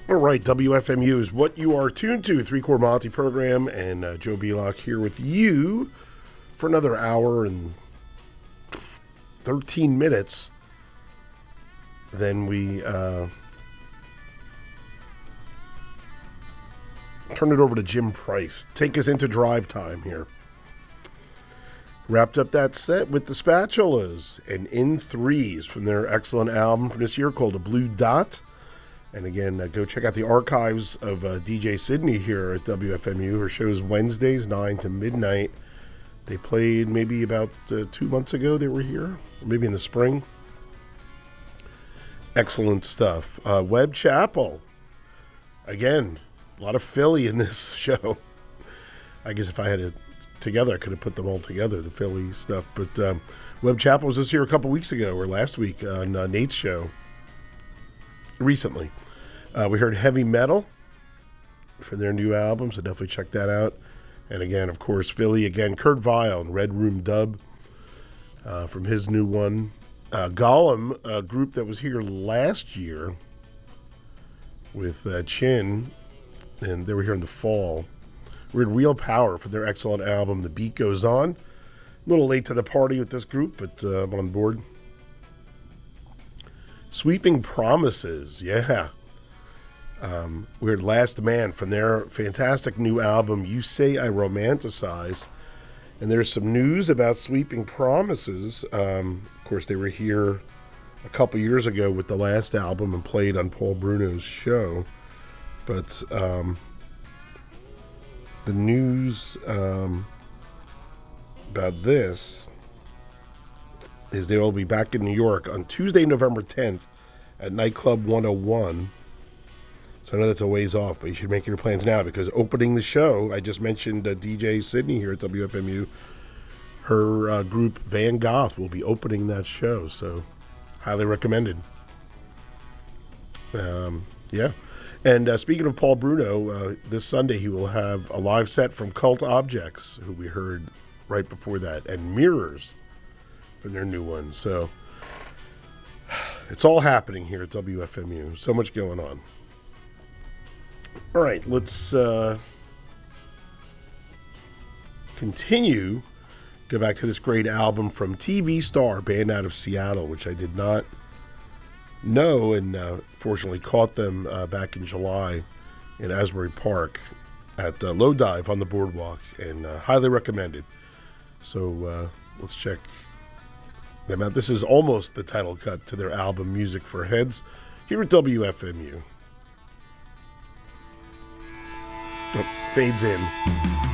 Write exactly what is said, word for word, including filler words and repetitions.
All right, W F M U is what you are tuned to. Three-Core Monty program, and uh, Joe Belock here with you for another hour and thirteen minutes. Then we uh, turn it over to Jim Price. Take us into drive time here. Wrapped up that set with the Spatulas and In Threes from their excellent album from this year called A Blue Dot. And again, uh, go check out the archives of uh, D J Sydney here at W F M U. Her show's Wednesdays, nine to midnight. They played maybe about uh, two months ago they were here, or maybe in the spring. Excellent stuff. Uh, Webb Chapel. Again, a lot of Philly in this show. I guess if I had it together, I could have put them all together, the Philly stuff. But um, Webb Chapel was just here a couple weeks ago, or last week on uh, Nate's show. Recently. Uh, we heard Heavy Metal from their new album, so definitely check that out. And again, of course, Philly again, Kurt Vile and Red Room Dub uh, from his new one. Uh, Gollum, a group that was here last year with uh, Chin, and they were here in the fall. We had Real Power for their excellent album, The Beat Goes On. A little late to the party with this group, but uh, I'm on board. Sweeping Promises, yeah. Um, we heard Last Man from their fantastic new album, You Say I Romanticize. And there's some news about Sweeping Promises. Um, of course, they were here a couple years ago with the last album and played on Paul Bruno's show. But um, the news um, about this is they will be back in New York on Tuesday, November tenth at Nightclub one oh one. So I know that's a ways off, but you should make your plans now because opening the show, I just mentioned uh, D J Sydney here at W F M U. Her uh, group Van Goth will be opening that show, so highly recommended. Um, yeah. And uh, speaking of Paul Bruno, uh, this Sunday he will have a live set from Cult Objects, who we heard right before that, and Mirrors from their new one. So it's all happening here at W F M U. So much going on. All right, let's uh, continue. Go back to this great album from T V Star, band out of Seattle, which I did not know, and uh, fortunately caught them uh, back in July in Asbury Park at uh, Low Dive on the boardwalk, and uh, highly recommended. So uh, let's check them out. This is almost the title cut to their album Music for Heads here at W F M U. Oh, fades in.